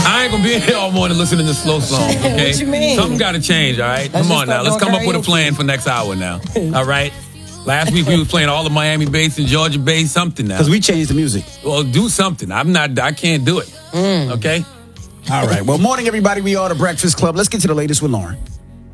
I ain't gonna be in here all morning listening to slow songs, okay? What you mean? Something gotta change, all right? Come on now. Let's come up with a plan for next hour now. All right? Last week we was playing all the Miami bass and Georgia bass, something now. Because we changed the music. Well, do something. I can't do it. Okay? All right. Well, morning, everybody. We are the Breakfast Club. Let's get to the latest with Lauren.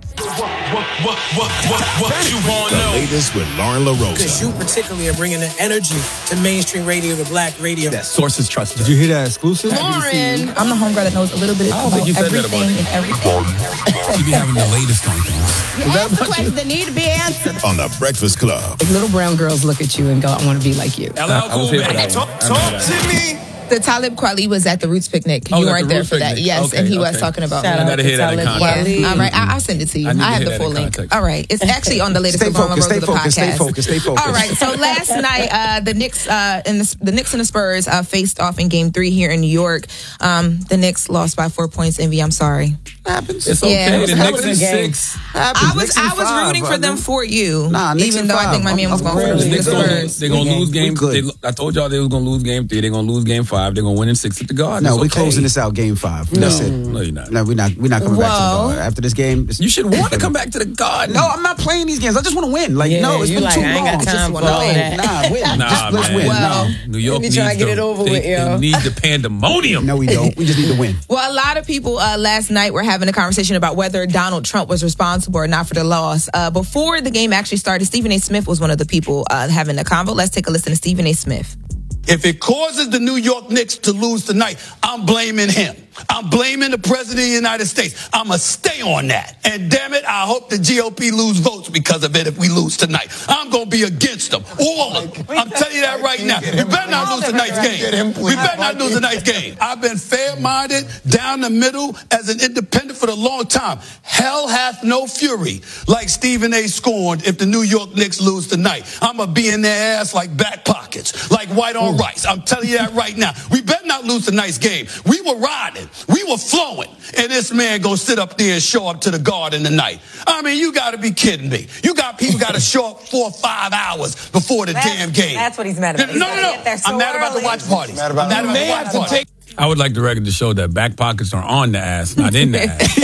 What you want to know? The latest with Lauren LaRosa. Because you particularly are bringing the energy to mainstream radio, to black radio. That sources trusted. Did you hear that exclusive? Lauren, I'm the homegirl that knows a little bit about everything and everything. You be having the latest on things. You ask the questions that need to be answered. On the Breakfast Club. Like little brown girls look at you and go, I want to be like you. LL Cool Man. Talk to me. The Talib Kweli was at the Roots picnic. Oh, you at weren't the there Roots for that. picnic. Yes, Okay, and he was okay. talking about I gotta hear that in context. Yeah. All right, I'll send it to you. I have the full link. All right. It's actually on the latest Stay Obama focused, Rose of the podcast. stay focused. All right. So last night, the Knicks and the Spurs faced off in Game 3 here in New York. The Knicks lost by 4 points. Envy, I'm sorry. Happens. It's okay. Yeah, The Knicks is 6. I was rooting for them for you. Nah, Knicks even in though I 5. think my man was going for The the Knicks Spurs. they're going to lose game. I told y'all they was going to lose game 3. They're going to lose game 5. They're going to win in 6 at the Garden. No, It's we're okay. closing this out game 5. That's it. No, you're not. No, we're not coming back to the Garden. After this game. You should want to come back to the Garden. No, I'm not playing these games. I just want to win. Like, no, it's been too I ain't long. got time for No, all that. Nah, win. Nah, Let's man. win. Well, New York me needs try and get it over with, yo. They need the pandemonium. No, we don't. We just need to win. Well, a lot of people last night were having a conversation about whether Donald Trump was responsible or not for the loss. Before the game actually started, Stephen A. Smith was one of the people having the convo. Let's take a listen to Stephen A. Smith. If it causes the New York Knicks to lose tonight, I'm blaming him. I'm blaming the President of the United States. I'm going to stay on that. And damn it, I hope the GOP lose votes because of it if we lose tonight. I'm going to be against them. All of them. I'm telling you that right now. We better not lose tonight's game. We better not lose tonight's game. I've been fair-minded, down the middle, as an independent for a long time. Hell hath no fury like Stephen A. scorned if the New York Knicks lose tonight. I'm going to be in their ass like back pockets, like white on rice. I'm telling you that right now. We better not lose tonight's game. We were riding. We were flowing. And this man gonna sit up there and show up to the Garden tonight. I mean, you gotta be kidding me. You got people gotta show up 4 or 5 hours before the damn game. That's what he's mad about. No. I'm mad about the watch parties. I'm mad about the watch parties. I would like the record to show that back pockets are on the ass, not in the ass.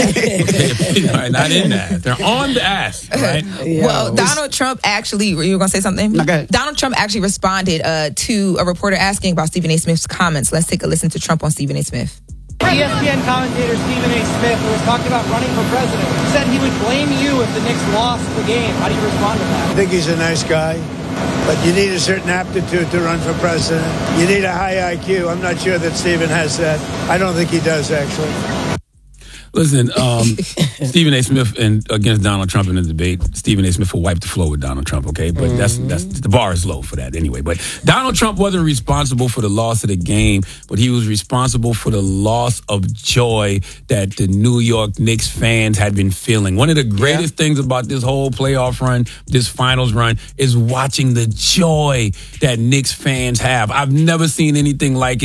Okay? Not in the ass. They're on the ass, right? Well, Donald Trump actually, you were going to say something? No, go ahead. Donald Trump actually responded to a reporter asking about Stephen A. Smith's comments. Let's take a listen to Trump on Stephen A. Smith. ESPN commentator Stephen A. Smith, who was talking about running for president, said he would blame you if the Knicks lost the game. How do you respond to that? I think he's a nice guy, but you need a certain aptitude to run for president. You need a high IQ. I'm not sure that Stephen has that. I don't think he does, actually. Listen, Stephen A. Smith against Donald Trump in the debate. Stephen A. Smith will wipe the floor with Donald Trump, okay? But that's the bar is low for that anyway. But Donald Trump wasn't responsible for the loss of the game, but he was responsible for the loss of joy that the New York Knicks fans had been feeling. One of the greatest things about this whole playoff run, this finals run, is watching the joy that Knicks fans have. I've never seen anything like it.